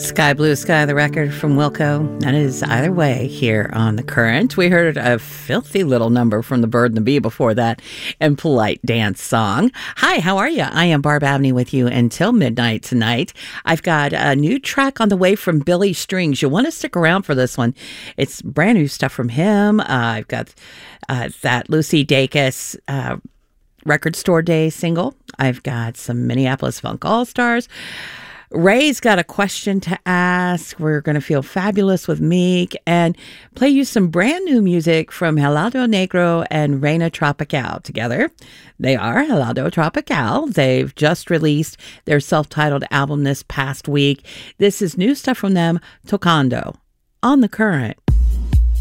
Sky Blue Sky, the record from Wilco. That is Either Way here on The Current. We heard a filthy little number from the Bird and the Bee before that, and Polite Dance Song. Hi, how are you? I am Barb Abney with you until midnight tonight. I've got a new track on the way from Billy Strings. You'll want to stick around for this one. It's brand new stuff from him. I've got that Lucy Dacus Record Store Day single. I've got some Minneapolis Funk All-Stars. Ray's got a question to ask. We're going to feel fabulous with Meek and play you some brand new music from Helado Negro and Reina Tropical. Together, they are Helado Tropical. They've just released their self-titled album this past week. This is new stuff from them, Tocando, on The Current.